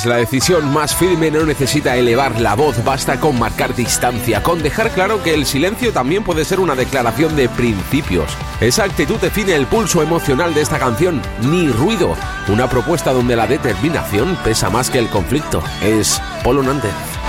La decisión más firme no necesita elevar la voz, basta con marcar distancia, con dejar claro que el silencio también puede ser una declaración de principios. Esa actitud define el pulso emocional de esta canción, Ni ruido, una propuesta donde la determinación pesa más que el conflicto. Es Polo Nández.